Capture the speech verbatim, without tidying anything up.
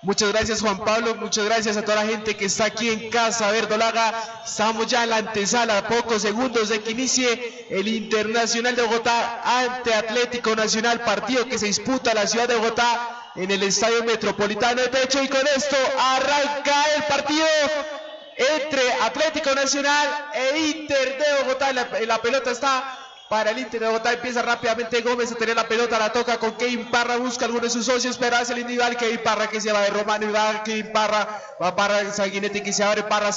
Muchas gracias, Juan Pablo, muchas gracias a toda la gente que está aquí en casa verdolaga. Estamos ya en la antesala, a pocos segundos de que inicie el Internacional de Bogotá ante Atlético Nacional, partido que se disputa en la ciudad de Bogotá en el Estadio Metropolitano de Pecho, y con esto arranca el partido entre Atlético Nacional e Inter de Bogotá. La, la pelota está para el Inter de Bogotá, empieza rápidamente Gómez a tener la pelota, la toca con Kevin Parra, busca a alguno de sus socios, pero hace el individual, Kevin Parra que se va de Romano y va Kevin Parra, va Parra, Sanguinetti que se abre, Parra